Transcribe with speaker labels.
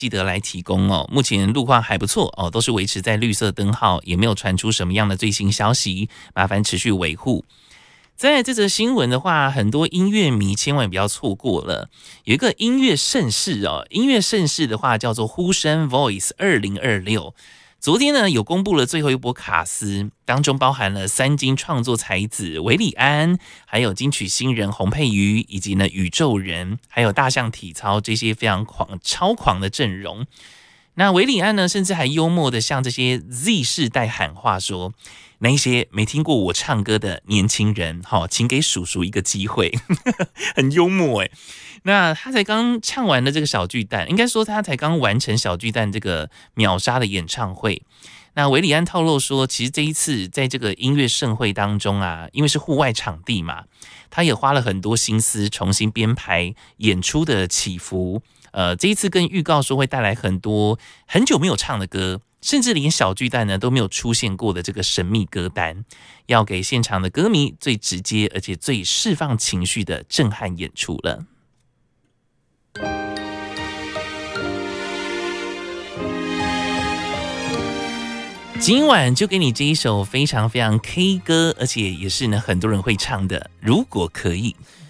Speaker 1: 记得来提供哦。目前路况还不错哦，都是维持在绿色灯号，也没有传出什么样的最新消息，麻烦持续维护。在这则新闻的话，很多音乐迷千万不要错过了，有一个音乐盛事哦，音乐盛事的话叫做呼声 Voice 2026。昨天呢，有公布了最后一波卡司，当中包含了3金创作才子韦礼安，还有金曲新人洪佩瑜，以及呢宇宙人，还有大象体操这些非常超狂的阵容。那韦礼安呢，甚至还幽默的向这些 Z 世代喊话说，那一些没听过我唱歌的年轻人，请给叔叔一个机会，很幽默诶。那他才刚唱完的这个小巨蛋，应该说他才刚完成小巨蛋这个秒杀的演唱会。那韦礼安透露说，其实这一次在这个音乐盛会当中啊，因为是户外场地嘛，他也花了很多心思重新编排演出的起伏。这一次更预告说会带来很多很久没有唱的歌，甚至连小巨蛋呢都没有出现过的这个神秘歌单，要给现场的歌迷最直接而且最释放情绪的震撼演出了。今晚就给你这一首非常非常 K 歌，而且也是呢很多人会唱的《如果可以》。